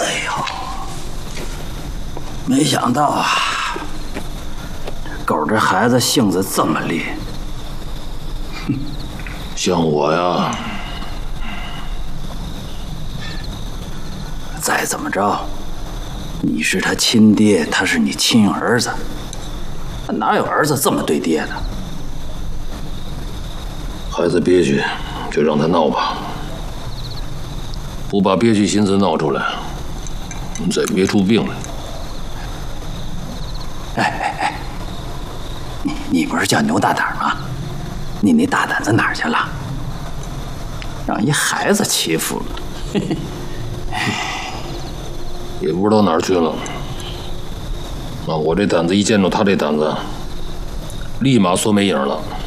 哎呦，没想到啊，狗这孩子性子这么烈。 像我呀， 再怎么着，你是他亲爹，他是你亲儿子，哪有儿子这么对爹的？ 孩子憋屈，就让他闹吧，不把憋屈心思闹出来，再憋出病来。 哎，你不是叫牛大胆吗？你那大胆子哪儿去了？让一孩子欺负了， 也不知道哪儿去了。我这胆子一见着他这胆子，立马缩没影了。